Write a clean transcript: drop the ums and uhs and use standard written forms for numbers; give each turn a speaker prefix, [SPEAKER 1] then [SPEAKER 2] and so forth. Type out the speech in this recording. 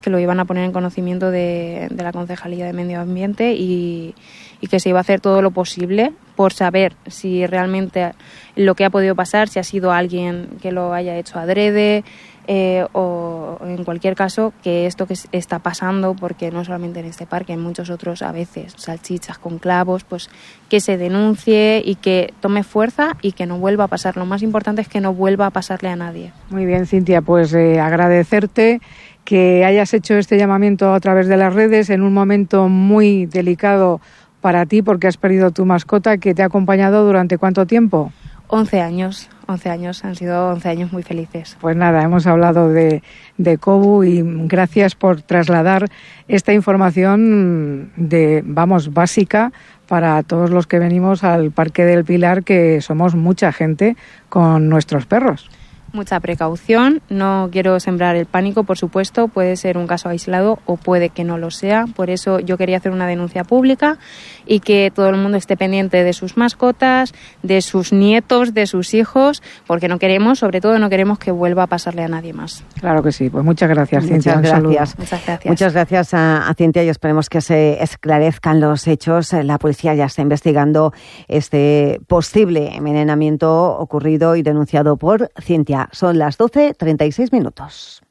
[SPEAKER 1] que lo iban a poner en conocimiento de la Concejalía de Medio Ambiente y que se iba a hacer todo lo posible por saber si realmente lo que ha podido pasar, si ha sido alguien que lo haya hecho adrede o en cualquier caso que esto que está pasando, porque no solamente en este parque, en muchos otros a veces, salchichas con clavos, pues que se denuncie y que tome fuerza y que no vuelva a pasar. Lo más importante es que no vuelva a pasarle a nadie.
[SPEAKER 2] Muy bien, Cintia, pues agradecerte que hayas hecho este llamamiento a través de las redes en un momento muy delicado para ti porque has perdido tu mascota que te ha acompañado durante ¿cuánto tiempo?
[SPEAKER 1] 11 años, han sido 11 años muy felices.
[SPEAKER 2] Pues nada, hemos hablado de Cobu y gracias por trasladar esta información básica para todos los que venimos al Parque del Pilar, que somos mucha gente con nuestros perros.
[SPEAKER 1] Mucha precaución, no quiero sembrar el pánico, por supuesto, puede ser un caso aislado o puede que no lo sea, por eso yo quería hacer una denuncia pública y que todo el mundo esté pendiente de sus mascotas, de sus nietos, de sus hijos, porque sobre todo no queremos que vuelva a pasarle a nadie más.
[SPEAKER 2] Claro que sí, pues muchas gracias, Cintia.
[SPEAKER 3] Muchas gracias. Muchas gracias a Cintia y esperemos que se esclarezcan los hechos. La policía ya está investigando este posible envenenamiento ocurrido y denunciado por Cintia. Son las 12:36.